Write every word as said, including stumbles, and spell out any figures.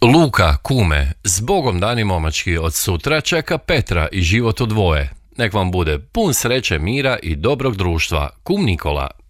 Luka, kume, zbogom dani momački, od sutra čeka Petra i život u dvoje. Nek vam bude pun sreće, mira i dobrog društva. Kum Nikola.